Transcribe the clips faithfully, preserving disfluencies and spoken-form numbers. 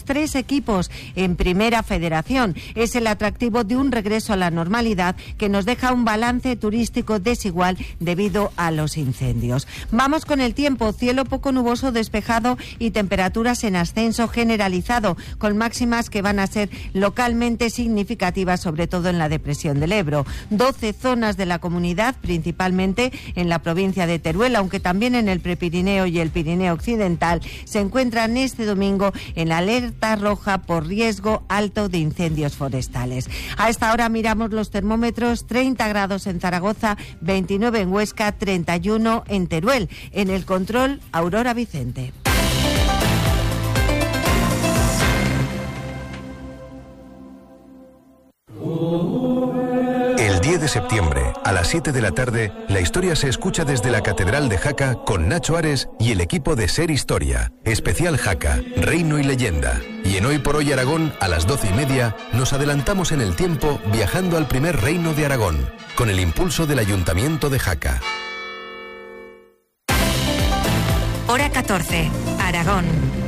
tres equipos en Primera Federación. Es el atractivo de un regreso a la normalidad que nos deja un balance turístico desigual debido a los incendios. Vamos con el tiempo. Cielo poco nuboso, despejado y temperaturas en ascenso generalizado, con máximas que van a ser localmente significativas, sobre todo en la depresión del Ebro. doce zonas de la comunidad, principalmente en la provincia de Teruel, aunque también en el Prepirineo y el Pirineo Occidental, se encuentran este domingo en alerta roja por riesgo alto de incendios forestales. A esta hora miramos los termómetros: treinta grados en Zaragoza, veintinueve en Huesca, treinta y uno en Teruel. En el control, Aurora Vicente. El diez de septiembre, a las siete de la tarde, la historia se escucha desde la Catedral de Jaca con Nacho Ares y el equipo de Ser Historia. Especial Jaca, Reino y Leyenda. Y en Hoy por Hoy Aragón, a las doce y media, nos adelantamos en el tiempo viajando al primer reino de Aragón, con el impulso del Ayuntamiento de Jaca. Hora catorce, Aragón.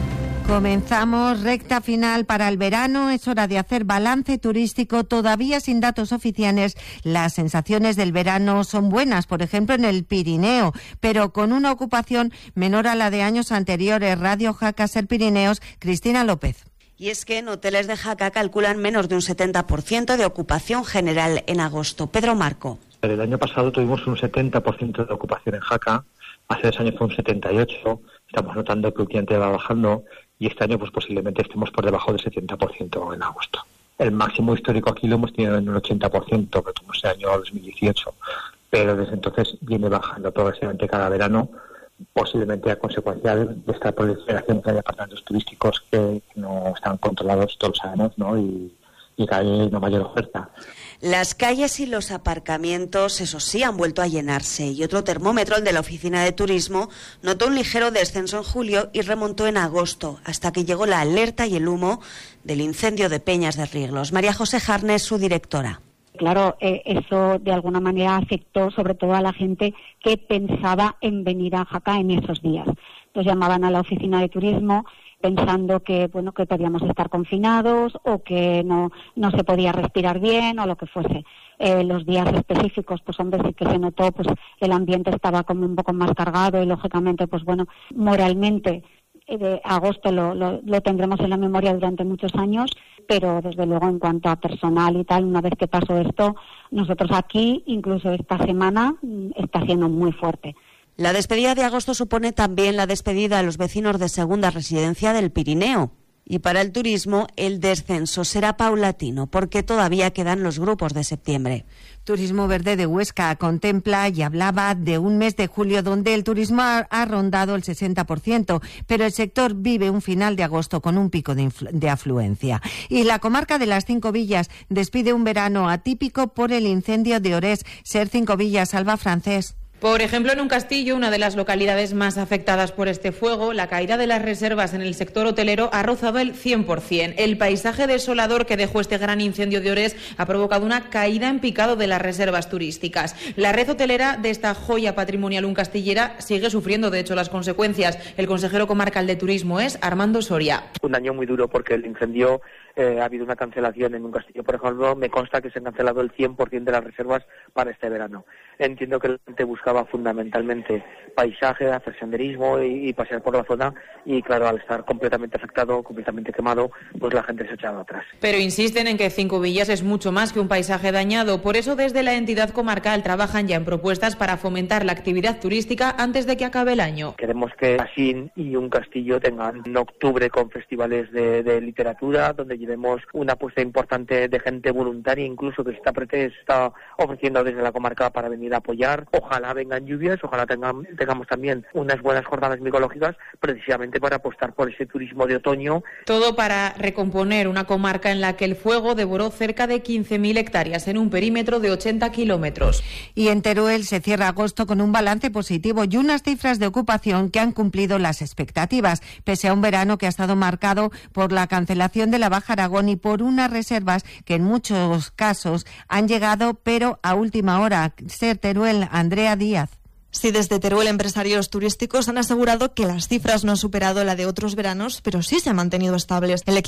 Comenzamos recta final para el verano. Es hora de hacer balance turístico. Todavía sin datos oficiales, las sensaciones del verano son buenas, por ejemplo en el Pirineo, pero con una ocupación menor a la de años anteriores. Radio Jaca, Ser Pirineos, Cristina López. Y es que en hoteles de Jaca calculan menos de un setenta por ciento de ocupación general en agosto. Pedro Marco. El año pasado tuvimos un setenta por ciento de ocupación en Jaca, hace dos años fue un setenta y ocho por ciento, estamos notando que últimamente va bajando y este año pues posiblemente estemos por debajo del setenta por ciento en agosto. El máximo histórico aquí lo hemos tenido en un ochenta por ciento, que tuvimos el año dos mil dieciocho, pero desde entonces viene bajando progresivamente cada verano, posiblemente a consecuencia de esta proliferación de apartamentos turísticos que no están controlados todos los años, ¿no? y, y que hay una mayor oferta. Las calles y los aparcamientos, eso sí, han vuelto a llenarse. Y otro termómetro, el de la Oficina de Turismo, notó un ligero descenso en julio y remontó en agosto, hasta que llegó la alerta y el humo del incendio de Peñas de Rieglos. María José Jarnes, su directora. Claro, eh, eso de alguna manera afectó sobre todo a la gente que pensaba en venir a Jaca en esos días. Entonces llamaban a la Oficina de Turismo pensando que bueno que podíamos estar confinados o que no no se podía respirar bien o lo que fuese. Eh, los días específicos, pues hombre, sí que se notó, pues el ambiente estaba como un poco más cargado y lógicamente, pues bueno, moralmente eh, de agosto lo, lo, lo tendremos en la memoria durante muchos años, pero desde luego en cuanto a personal y tal, una vez que pasó esto, nosotros aquí, incluso esta semana, está siendo muy fuerte. La despedida de agosto supone también la despedida a los vecinos de segunda residencia del Pirineo. Y para el turismo, el descenso será paulatino, porque todavía quedan los grupos de septiembre. Turismo Verde de Huesca contempla y hablaba de un mes de julio donde el turismo ha, ha rondado el sesenta por ciento, pero el sector vive un final de agosto con un pico de, influ- de afluencia. Y la comarca de las Cinco Villas despide un verano atípico por el incendio de Orés. Ser Cinco Villas, Alba Francés. Por ejemplo, en un castillo, una de las localidades más afectadas por este fuego, la caída de las reservas en el sector hotelero ha rozado el cien por ciento. El paisaje desolador que dejó este gran incendio de Orés ha provocado una caída en picado de las reservas turísticas. La red hotelera de esta joya patrimonial uncastillera sigue sufriendo, de hecho, las consecuencias. El consejero comarcal de Turismo es Armando Soria. Un año muy duro porque el incendio... Eh, ha habido una cancelación en un castillo, por ejemplo, me consta que se han cancelado el cien por ciento de las reservas para este verano. Entiendo que la gente buscaba fundamentalmente paisaje, hacer senderismo y, y pasear por la zona y claro, al estar completamente afectado, completamente quemado, pues la gente se ha echado atrás. Pero insisten en que Cinco Villas es mucho más que un paisaje dañado, por eso desde la entidad comarcal trabajan ya en propuestas para fomentar la actividad turística antes de que acabe el año. Queremos que Asín y un castillo tengan en octubre con festivales de, de literatura, donde vemos una apuesta importante de gente voluntaria, incluso que esta prete está ofreciendo desde la comarca para venir a apoyar. Ojalá vengan lluvias, ojalá tengan, tengamos también unas buenas jornadas micológicas, precisamente para apostar por ese turismo de otoño. Todo para recomponer una comarca en la que el fuego devoró cerca de quince mil hectáreas en un perímetro de ochenta kilómetros. Y en Teruel se cierra agosto con un balance positivo y unas cifras de ocupación que han cumplido las expectativas, pese a un verano que ha estado marcado por la cancelación de la Baja Aragón y por unas reservas que en muchos casos han llegado, pero a última hora. Ser Teruel, Andrea Díaz. Sí, desde Teruel empresarios turísticos han asegurado que las cifras no han superado la de otros veranos, pero sí se han mantenido estables. El